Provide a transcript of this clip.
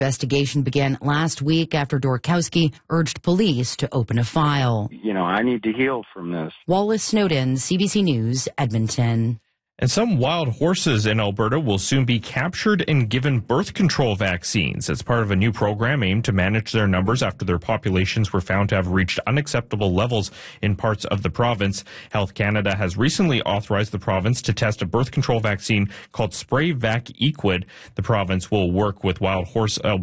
Investigation began last week after Dorkowski urged police to open a file. I need to heal from this. Wallace Snowden, CBC News, Edmonton. And some wild horses in Alberta will soon be captured and given birth control vaccines as part of a new program aimed to manage their numbers after their populations were found to have reached unacceptable levels in parts of the province. Health Canada has recently authorized the province to test a birth control vaccine called Spray-Vac Equid. The province will work with Wild Horse